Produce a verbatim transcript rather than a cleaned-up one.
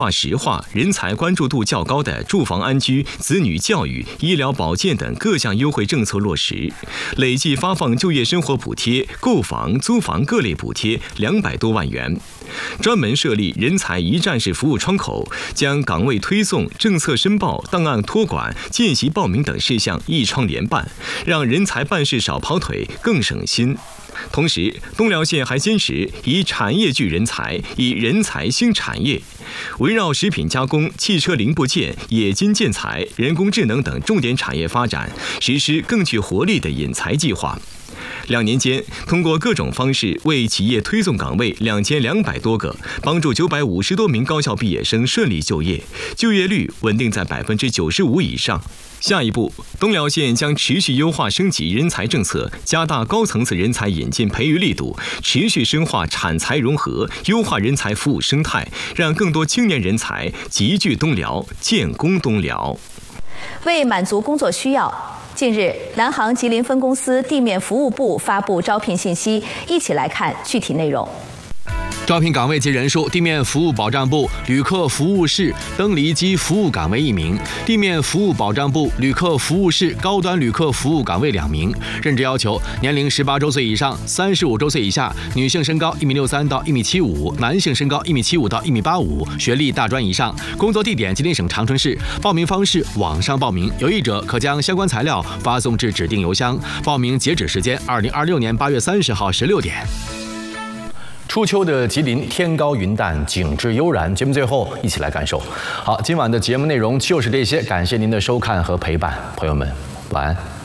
化实化人才关注度较高的住房安居、子女教育、医疗保健等各项优惠政策落实，累计发放就业生活补贴、购房、租房各类补贴两百多万元。专门设立人才一站式服务窗口，将岗位推送、政策申报、档案托管、见习报名等事项一窗联办，让人才办事少跑腿，更省心。同时，东辽县还坚持以产业聚人才，以人才兴产业，围绕食品加工、汽车零部件、冶金建材、人工智能等重点产业发展，实施更具活力的引才计划。两年间，通过各种方式为企业推送岗位两千两百多个，帮助九百五十多名高校毕业生顺利就业，就业率稳定在百分之九十五以上。下一步，东辽县将持续优化升级人才政策，加大高层次人才引进培育力度，持续深化产才融合，优化人才服务生态，让更多青年人才集聚东辽，建功东辽。 为满足工作需要，近日，南航吉林分公司地面服务部发布招聘信息，一起来看具体内容。 招聘岗位及人数：地面服务保障部旅客服务室登离机服务岗位一名，地面服务保障部旅客服务室高端旅客服务岗位两名。任职要求：年龄十八周岁以上，三十五周岁以下，女性身高一米六三到一米七五，男性身高一米七五到一米八五，学历大专以上。工作地点：吉林省长春市。报名方式：网上报名，有意者可将相关材料发送至指定邮箱。报名截止时间：二零二六年八月三十号十六点。初秋的吉林，天高云淡，景致悠然。节目最后一起来感受。好，今晚的节目内容就是这些，感谢您的收看和陪伴，朋友们，晚安。